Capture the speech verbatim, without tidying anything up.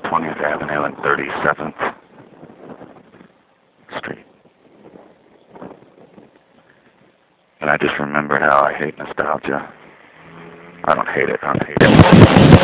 twentieth Avenue and thirty-seventh Street. And I just remembered how I hate nostalgia. I don't hate it, I don't hate it.